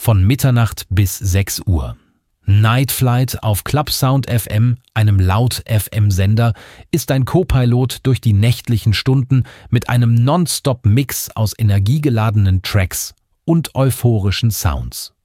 von Mitternacht bis 6 Uhr. Night Flight auf Clubsound FM, einem Laut-FM-Sender, ist ein Co-Pilot durch die nächtlichen Stunden mit einem Non-Stop-Mix aus energiegeladenen Tracks und euphorischen Sounds.